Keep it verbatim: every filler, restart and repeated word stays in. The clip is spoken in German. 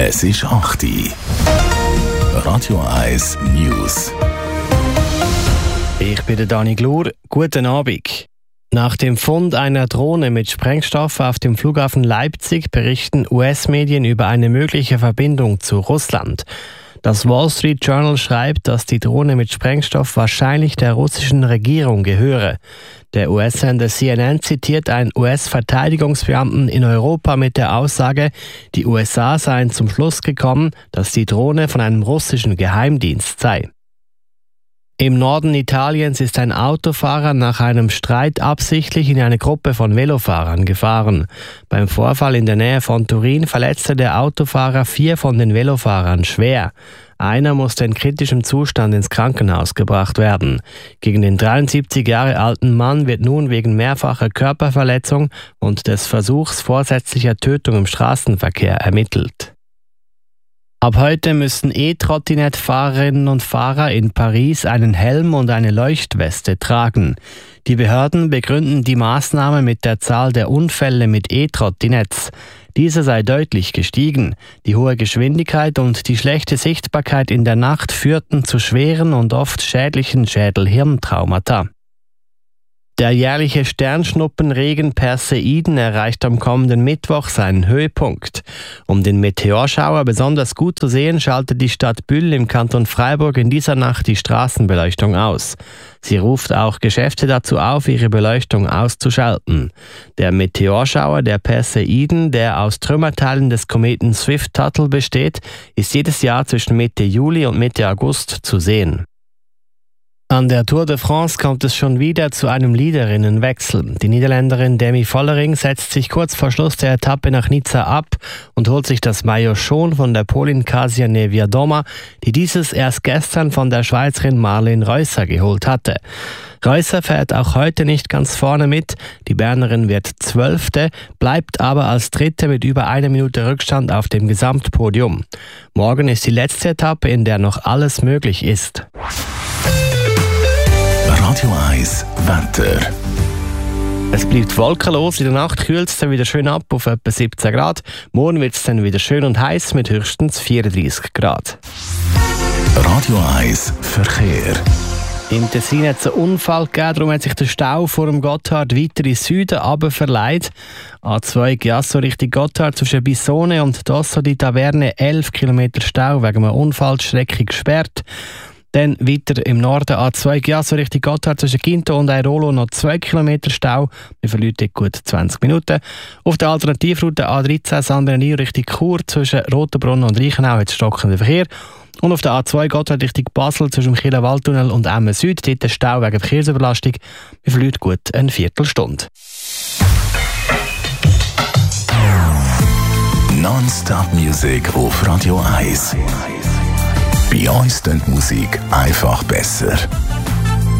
Es ist acht Uhr. Radio eins News. Ich bin der Dani Glur. Guten Abend. Nach dem Fund einer Drohne mit Sprengstoff auf dem Flughafen Leipzig berichten U S-Medien über eine mögliche Verbindung zu Russland. Das Wall Street Journal schreibt, dass die Drohne mit Sprengstoff wahrscheinlich der russischen Regierung gehöre. Der U S-Sender C N N zitiert einen U S-Verteidigungsbeamten in Europa mit der Aussage, die U S A seien zum Schluss gekommen, dass die Drohne von einem russischen Geheimdienst sei. Im Norden Italiens ist ein Autofahrer nach einem Streit absichtlich in eine Gruppe von Velofahrern gefahren. Beim Vorfall in der Nähe von Turin verletzte der Autofahrer vier von den Velofahrern schwer. Einer musste in kritischem Zustand ins Krankenhaus gebracht werden. Gegen den dreiundsiebzig Jahre alten Mann wird nun wegen mehrfacher Körperverletzung und des Versuchs vorsätzlicher Tötung im Straßenverkehr ermittelt. Ab heute müssen E-Trottinett-Fahrerinnen und Fahrer in Paris einen Helm und eine Leuchtweste tragen. Die Behörden begründen die Maßnahme mit der Zahl der Unfälle mit E-Trottinetts. Diese sei deutlich gestiegen. Die hohe Geschwindigkeit und die schlechte Sichtbarkeit in der Nacht führten zu schweren und oft schädlichen Schädel-Hirntraumata. Der jährliche Sternschnuppenregen Perseiden erreicht am kommenden Mittwoch seinen Höhepunkt. Um den Meteorschauer besonders gut zu sehen, schaltet die Stadt Bühl im Kanton Freiburg in dieser Nacht die Straßenbeleuchtung aus. Sie ruft auch Geschäfte dazu auf, ihre Beleuchtung auszuschalten. Der Meteorschauer der Perseiden, der aus Trümmerteilen des Kometen Swift-Tuttle besteht, ist jedes Jahr zwischen Mitte Juli und Mitte August zu sehen. An der Tour de France kommt es schon wieder zu einem Leaderinnenwechsel. Die Niederländerin Demi Vollering setzt sich kurz vor Schluss der Etappe nach Nizza ab und holt sich das Maillot schon von der Polin Kasia Niewiadoma, die dieses erst gestern von der Schweizerin Marleen Reusser geholt hatte. Reusser fährt auch heute nicht ganz vorne mit. Die Bernerin wird Zwölfte, bleibt aber als Dritte mit über einer Minute Rückstand auf dem Gesamtpodium. Morgen ist die letzte Etappe, in der noch alles möglich ist. Radio eins Wetter. Es bleibt wolkenlos, in der Nacht kühlt es dann wieder schön ab auf etwa siebzehn Grad. Morgen wird es dann wieder schön und heiß mit höchstens vierunddreißig Grad. Radio eins Verkehr. Im Tessin hat es einen Unfall gegeben, darum hat sich der Stau vor dem Gotthard weiter in Süden runterverlegt. A zwei Chiasso Richtung Gotthard zwischen Bissone und Dosso di Taverne elf Kilometer Stau wegen einem Unfall, die Strecke gesperrt. Dann weiter im Norden A zwei Chiasso Richtung Gotthard zwischen Quinto und Airolo noch zwei Kilometer Stau. Wir verlieren gut zwanzig Minuten. Auf der Alternativroute A dreizehn San Bernardino Richtung Chur zwischen Rotenbrunn und Reichenau hat es stockenden Verkehr. Und auf der A zwei Gotthard Richtung Basel zwischen dem Kieler Waldtunnel und Emmen Süd dort der Stau wegen Verkehrsüberlastung. Wir verlieren gut eine Viertelstunde. Non-Stop Music auf Radio eins. Bei uns klingt die Musik einfach besser.